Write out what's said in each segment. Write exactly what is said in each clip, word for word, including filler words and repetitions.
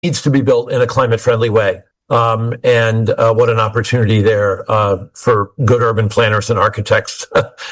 needs to be built in a climate-friendly way. Um, and uh, what an opportunity there uh, for good urban planners and architects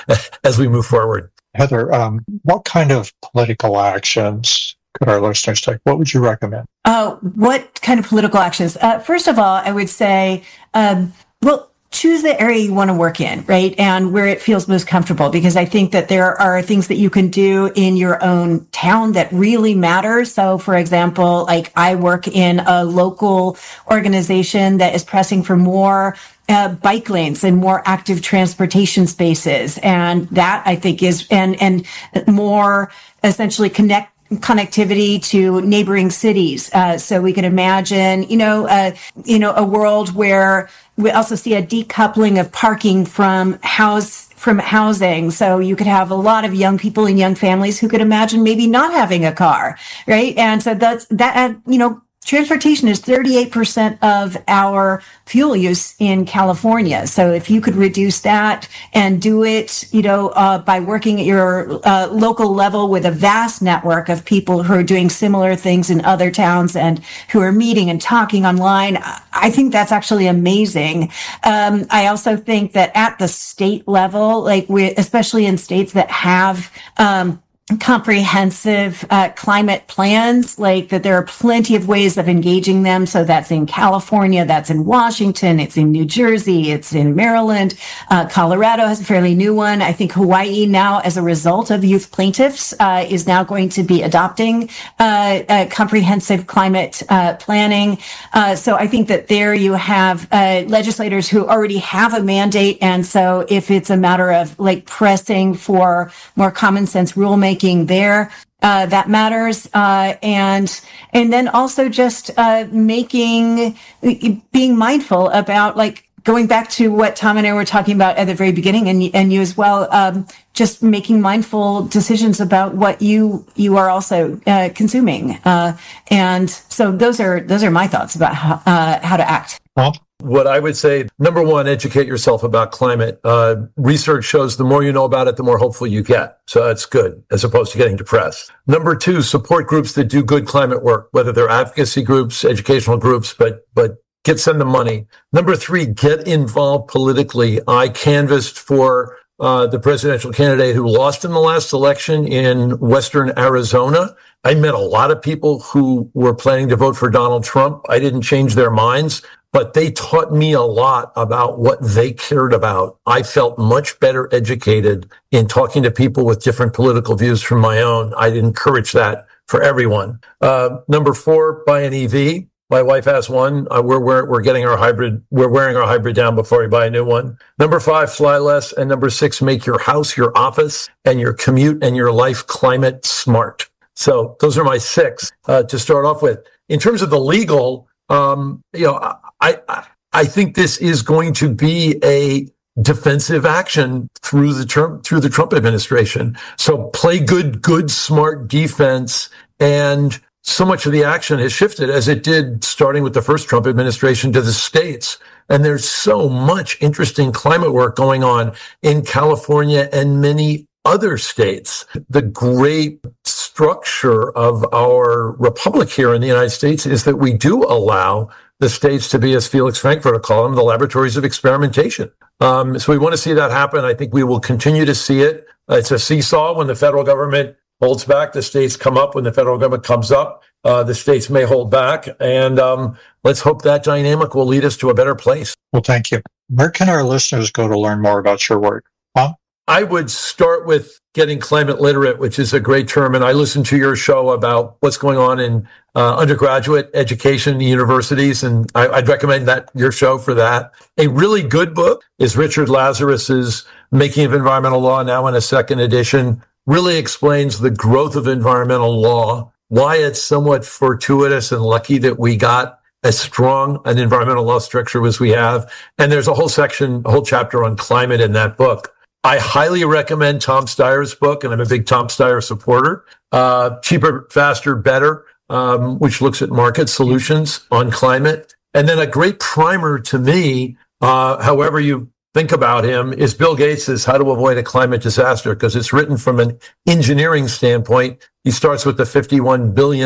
as we move forward. Heather, um, what kind of political actions could our listeners take? What would you recommend? Uh, what kind of political actions? Uh, first of all, I would say, um, well, choose the area you want to work in, right? And where it feels most comfortable, because I think that there are things that you can do in your own town that really matter. So for example, like I work in a local organization that is pressing for more uh, bike lanes and more active transportation spaces. And that I think is, and, and more essentially connect connectivity to neighboring cities. Uh, so we can imagine, you know, uh, you know, a world where we also see a decoupling of parking from house, from housing. So you could have a lot of young people and young families who could imagine maybe not having a car, right? And so that's, that, you know, transportation is thirty-eight percent of our fuel use in California. So if you could reduce that and do it, you know, uh, by working at your uh, local level with a vast network of people who are doing similar things in other towns and who are meeting and talking online, I think that's actually amazing. Um, I also think that at the state level, like we, especially in states that have, um, comprehensive uh, climate plans, like that there are plenty of ways of engaging them. So that's in California, that's in Washington, it's in New Jersey, it's in Maryland. Uh, Colorado has a fairly new one. I think Hawaii now, as a result of youth plaintiffs, uh, is now going to be adopting uh, uh, comprehensive climate uh, planning. Uh, so I think that there you have uh, legislators who already have a mandate. And so if it's a matter of like pressing for more common sense rulemaking there, uh, that matters. Uh, and, and then also just, uh, making, being mindful about like going back to what Tom and I were talking about at the very beginning, and, and you as well, um, just making mindful decisions about what you, you are also, uh, consuming. Uh, and so those are, those are my thoughts about how, uh, how to act. Well, what I would say, number one, educate yourself about climate. Uh, research shows the more you know about it, the more hopeful you get. So that's good, as opposed to getting depressed. Number two, support groups that do good climate work, whether they're advocacy groups, educational groups, but, but get, send them money. Number three, get involved politically. I canvassed for uh, the presidential candidate who lost in the last election in Western Arizona. I met a lot of people who were planning to vote for Donald Trump. I didn't change their minds, but they taught me a lot about what they cared about. I felt much better educated in talking to people with different political views from my own. I'd encourage that for everyone. Uh, number four, buy an E V. My wife has one. Uh, we're, we're, we're getting our hybrid. We're wearing our hybrid down before we buy a new one. Number five, fly less. And number six, make your house, your office, and your commute and your life climate smart. So those are my six uh, to start off with. In terms of the legal, um, you know, I, I I think this is going to be a defensive action through the Trump through the Trump administration. So play good, good, smart defense, and so much of the action has shifted, as it did starting with the first Trump administration, to the states. And there's so much interesting climate work going on in California and many other states. The great structure of our republic here in the United States is that we do allow the states to be, as Felix Frankfurter called them, the laboratories of experimentation. Um, so we want to see that happen. I think we will continue to see it. Uh, it's a seesaw. When the federal government holds back, the states come up. When the federal government comes up, uh, the states may hold back. And um, let's hope that dynamic will lead us to a better place. Well, thank you. Where can our listeners go to learn more about your work? Huh? I would start with getting climate literate, which is a great term. And I listened to your show about what's going on in uh, undergraduate education in universities. And I, I'd recommend that your show for that. A really good book is Richard Lazarus's Making of Environmental Law, now in a second edition. Really explains the growth of environmental law, why it's somewhat fortuitous and lucky that we got as strong an environmental law structure as we have. And there's a whole section, a whole chapter on climate in that book. I highly recommend Tom Steyer's book, and I'm a big Tom Steyer supporter, uh, Cheaper, Faster, Better, um, which looks at market solutions on climate. And then a great primer to me, uh, however you think about him, is Bill Gates's How to Avoid a Climate Disaster, because it's written from an engineering standpoint. He starts with the fifty-one billion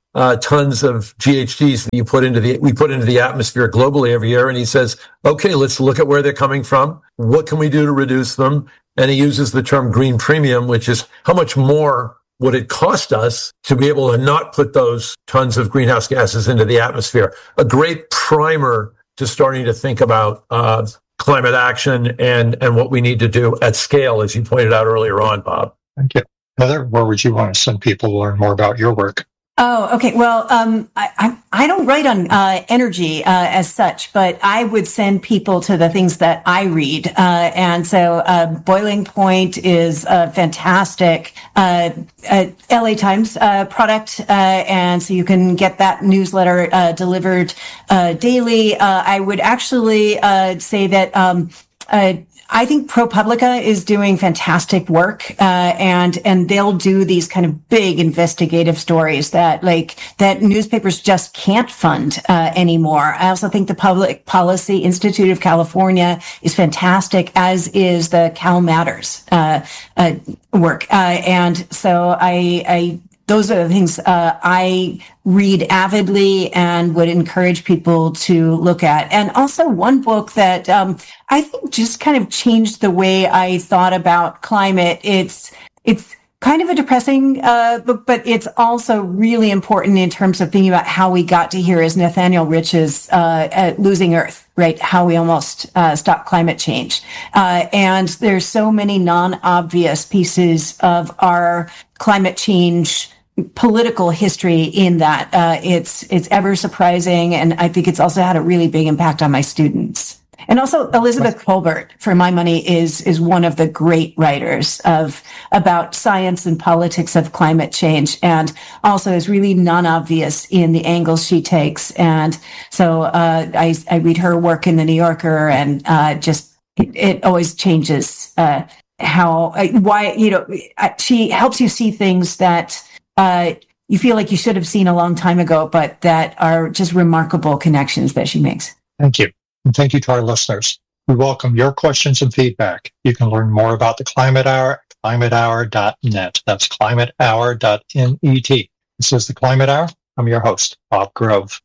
uh, tons of G H Gs that you put into the, we put into the atmosphere globally every year. And he says, okay, let's look at where they're coming from. What can we do to reduce them? And he uses the term green premium, which is how much more would it cost us to be able to not put those tons of greenhouse gases into the atmosphere? A great primer to starting to think about uh, climate action and, and what we need to do at scale, as you pointed out earlier on, Bob. Thank you. Heather, where would you want to send people to learn more about your work? Oh, okay. Well, um, I, I, I don't write on uh, energy uh, as such, but I would send people to the things that I read. Uh, and so uh, Boiling Point is a fantastic uh, uh, L A Times uh, product. Uh, and so you can get that newsletter uh, delivered uh, daily. Uh, I would actually uh, say that um, uh, I think ProPublica is doing fantastic work, uh, and, and they'll do these kind of big investigative stories that like, that newspapers just can't fund, uh, anymore. I also think the Public Policy Institute of California is fantastic, as is the Cal Matters, uh, uh, work. Uh, and so I, I, Those are the things uh, I read avidly and would encourage people to look at. And also one book that um, I think just kind of changed the way I thought about climate. It's it's kind of a depressing uh, book, but it's also really important in terms of thinking about how we got to here, is Nathaniel Rich's uh, at Losing Earth, right? How we almost uh, stopped climate change. Uh, and there's so many non-obvious pieces of our climate change political history in that. Uh, it's, it's ever surprising. And I think it's also had a really big impact on my students. And also Elizabeth Colbert, for my money, is, is one of the great writers of, about science and politics of climate change, and also is really non-obvious in the angles she takes. And so, uh, I, I read her work in the New Yorker, and, uh, just, it, it always changes, uh, how, why, you know, she helps you see things that, Uh, you feel like you should have seen a long time ago, but that are just remarkable connections that she makes. Thank you. And thank you to our listeners. We welcome your questions and feedback. You can learn more about the Climate Hour at climate hour dot net. That's climate hour dot net. This is the Climate Hour. I'm your host, Bob Grove.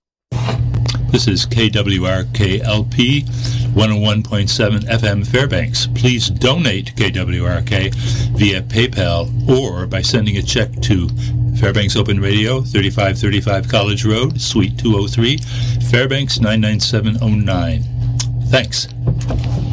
This is K W R K L P one oh one point seven F M Fairbanks. Please donate to K W R K via PayPal or by sending a check to Fairbanks Open Radio, thirty-five thirty-five College Road, Suite two oh three, Fairbanks nine nine seven oh nine. Thanks.